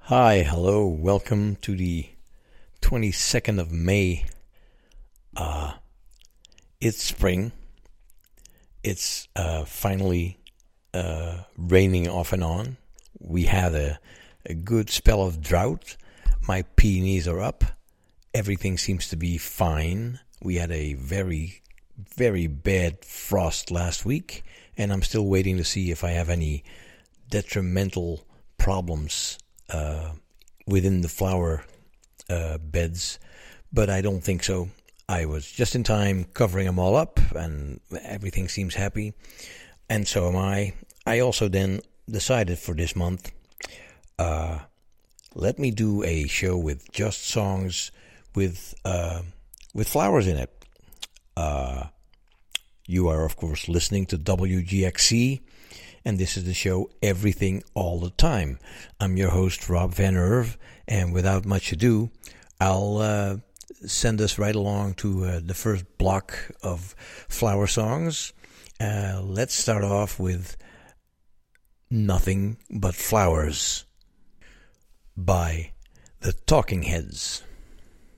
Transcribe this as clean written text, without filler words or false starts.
Hi, hello, welcome to the 22nd of May. It's spring. It's finally raining off and on. We had a good spell of drought. My peonies are up. Everything seems to be fine. We had a very, very bad frost last week, and I'm still waiting to see if I have any detrimental problems within the flower beds, but I don't think so. I was just in time covering them all up, and everything seems happy, and so am I. I also then decided for this month, let me do a show with just songs with flowers in it. You are, of course, listening to WGXC, and this is the show Everything All the Time. I'm your host, Rob Van Erve, and without much ado, I'll send us right along to the first block of flower songs. Let's start off with Nothing But Flowers by the Talking Heads.